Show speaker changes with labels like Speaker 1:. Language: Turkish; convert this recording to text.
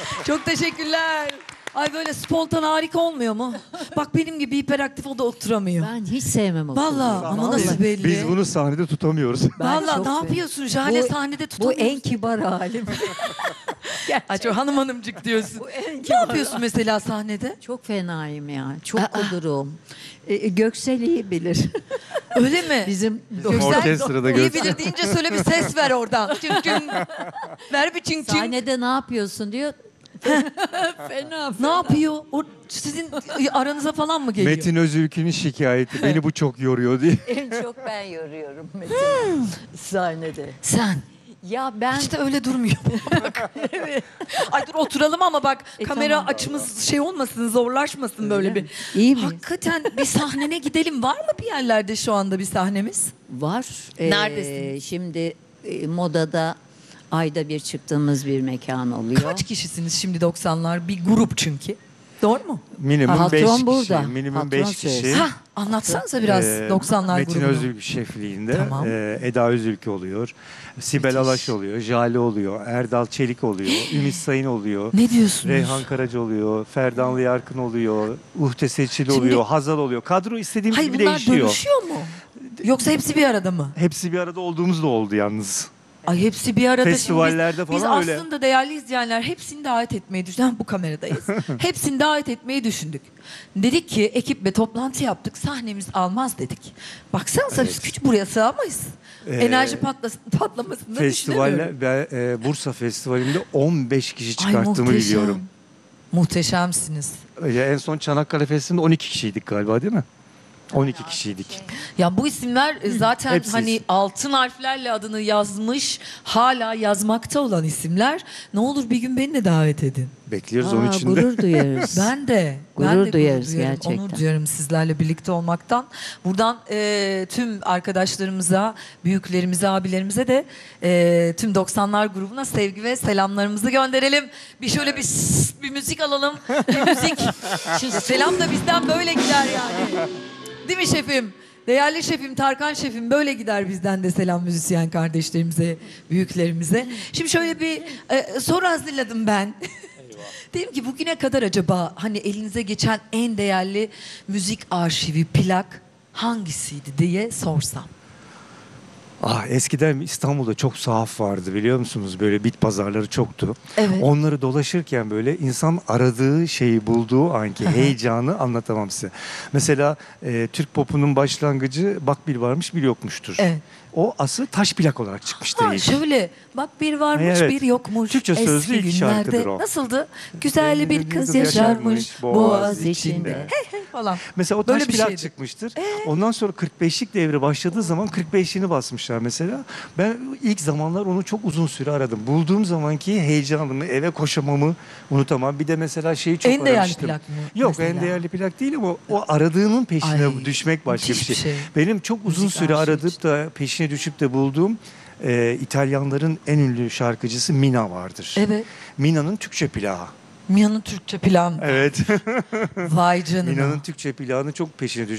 Speaker 1: Çok teşekkürler. Ay böyle spontan harika olmuyor mu? Bak benim gibi hiperaktif o da oturamıyor.
Speaker 2: Ben hiç sevmem o
Speaker 1: Vallahi
Speaker 2: kızı.
Speaker 1: ama nasıl belli?
Speaker 3: Biz bunu sahnede tutamıyoruz.
Speaker 2: Ben
Speaker 1: Vallahi
Speaker 2: çok
Speaker 1: ne
Speaker 2: sev-
Speaker 1: yapıyorsun? Jale
Speaker 2: Bu-
Speaker 1: sahnede
Speaker 2: Bu
Speaker 1: tutamıyorsun.
Speaker 2: en kibar halim.
Speaker 1: Ay çok hanımcık diyorsun.
Speaker 2: Bu en
Speaker 1: Ne
Speaker 2: kibar
Speaker 1: yapıyorsun mesela sahnede?
Speaker 2: Çok fenayım ya. Çok kudurum. Göksel iyi bilir.
Speaker 1: Öyle mi?
Speaker 2: Bizim
Speaker 3: Orkestrada
Speaker 1: iyi
Speaker 3: Göksel.
Speaker 1: bilir deyince söyle bir ses ver oradan. Çın çın. Ver bir çın çın.
Speaker 2: sahnede ne yapıyorsun diyor. Fena.
Speaker 1: Ne yapıyor? O sizin aranıza falan mı geliyor?
Speaker 3: Metin Özülkü'nün şikayeti. Beni bu çok yoruyor diye.
Speaker 2: En çok ben yoruyorum Metin. sahnede.
Speaker 1: Sen.
Speaker 2: Ya ben
Speaker 1: İşte öyle durmuyor. Ay dur oturalım ama bak kamera
Speaker 2: tamam.
Speaker 1: açımız şey olmasın, zorlaşmasın böyle bir.
Speaker 2: İyi mi?
Speaker 1: Hakikaten bir sahnene gidelim. Var mı bir yerlerde şu anda bir sahnemiz?
Speaker 2: Var.
Speaker 1: Neredesin?
Speaker 2: Şimdi modada ayda bir çıktığımız bir mekan oluyor.
Speaker 1: Kaç kişisiniz şimdi 90'lar? Bir grup çünkü. Doğru mu?
Speaker 3: Minimum
Speaker 2: Patron
Speaker 3: 5 kişi.
Speaker 2: burada.
Speaker 3: Minimum
Speaker 2: Patron
Speaker 3: 5 kişi.
Speaker 2: söylesin.
Speaker 1: Ha, anlatsanıza biraz 90'lar
Speaker 3: Metin
Speaker 1: grubunu.
Speaker 3: Özülkü şefliğinde
Speaker 1: Tamam.
Speaker 3: Eda Özülkü oluyor. Sibel
Speaker 1: Müthiş.
Speaker 3: Alaş oluyor. Jale oluyor. Erdal Çelik oluyor. Ümit Sayın oluyor.
Speaker 1: Ne diyorsunuz?
Speaker 3: Reyhan Karaca oluyor. Ferdanlı Yarkın oluyor. Uhte Seçil
Speaker 1: Şimdi-
Speaker 3: oluyor. Hazal oluyor. Kadro istediğimiz
Speaker 1: Hayır
Speaker 3: gibi
Speaker 1: bunlar
Speaker 3: değişiyor.
Speaker 1: dönüşüyor mu? Yoksa hepsi bir arada mı?
Speaker 3: Hepsi bir arada olduğumuz da oldu yalnız.
Speaker 1: Ay hepsi bir arada.
Speaker 3: Festivallerde
Speaker 1: Şimdi biz
Speaker 3: falan öyle.
Speaker 1: aslında değerli izleyenler hepsini davet etmeyi düşündük. Bu kameradayız. Hepsini davet etmeyi düşündük. Dedik ki ekiple toplantı yaptık. Sahnemiz almaz dedik. Baksanıza biz küçük buraya sığamayız. Enerji patlamasını
Speaker 3: Festivalle Bursa Festivali'nde 15 kişi çıkarttığımı
Speaker 1: muhteşem.
Speaker 3: biliyorum.
Speaker 1: Muhteşemsiniz.
Speaker 3: En son Çanakkale Festivali'nde 12 kişiydik galiba değil mi? 12 kişiydik.
Speaker 1: Ya bu isimler zaten
Speaker 3: Hepsi
Speaker 1: hani
Speaker 3: isim.
Speaker 1: altın harflerle adını yazmış, hala yazmakta olan isimler. Ne olur bir gün beni de davet edin.
Speaker 3: Bekliyoruz onun için de.
Speaker 2: Gurur duyarız.
Speaker 1: Ben de.
Speaker 2: Gurur
Speaker 1: ben de
Speaker 2: duyarız
Speaker 1: duyarım,
Speaker 2: gerçekten.
Speaker 1: Onur duyarım sizlerle birlikte olmaktan. Buradan tüm arkadaşlarımıza, büyüklerimize, abilerimize de tüm 90'lar grubuna sevgi ve selamlarımızı gönderelim. Bir şöyle bir müzik alalım. Bir müzik. Şu selam da bizden böyle gider yani. Değil mi şefim? Değerli şefim, Tarkan şefim böyle gider bizden de selam müzisyen kardeşlerimize, büyüklerimize. Şimdi şöyle bir soru hazırladım ben. Dedim ki bugüne kadar acaba hani elinize geçen en değerli müzik arşivi, plak hangisiydi diye sorsam.
Speaker 3: Eskiden İstanbul'da çok sahaf vardı biliyor musunuz? Böyle bit pazarları çoktu.
Speaker 1: Evet.
Speaker 3: Onları dolaşırken böyle insan aradığı şeyi bulduğu anki heyecanı anlatamam size. Mesela Türk popunun başlangıcı Bak Bir Varmış Bir Yokmuştur.
Speaker 1: Evet.
Speaker 3: O asıl taş plak olarak çıkmıştır ilk.
Speaker 1: Şöyle bak bir varmış
Speaker 3: Evet.
Speaker 1: bir yokmuş.
Speaker 3: Türkçe sözlü
Speaker 1: Eski
Speaker 3: ilk şarkıdır
Speaker 1: günlerde
Speaker 3: o.
Speaker 1: nasıldı? Güzel bir kız yaşarmış boğaz içinde. Falan.
Speaker 3: Mesela o
Speaker 1: Böyle
Speaker 3: taş
Speaker 1: bir
Speaker 3: plak
Speaker 1: şeydi.
Speaker 3: çıkmıştır. Ondan sonra 45'lik devri başladığı zaman 45'ini basmışlar mesela. Ben ilk zamanlar onu çok uzun süre aradım. Bulduğum zamanki heyecanımı, eve koşamamı unutamam. Bir de mesela şeyi çok
Speaker 1: En değerli
Speaker 3: aramıştım.
Speaker 1: plak mı
Speaker 3: Yok
Speaker 1: mesela?
Speaker 3: en değerli plak değil ama o aradığının peşine
Speaker 1: Ay,
Speaker 3: düşmek başka bir
Speaker 1: müthiş bir
Speaker 3: şey.
Speaker 1: şey.
Speaker 3: Benim çok uzun
Speaker 1: Müzik
Speaker 3: süre
Speaker 1: arşivi
Speaker 3: aradıp da peşine düşüp de bulduğum İtalyanların en ünlü şarkıcısı Mina vardır.
Speaker 1: Evet.
Speaker 3: Mina'nın Türkçe plağı.
Speaker 1: Mia'nın Türkçe planı.
Speaker 3: Evet.
Speaker 1: Vay canına.
Speaker 3: Mina'nın Türkçe plağını çok peşine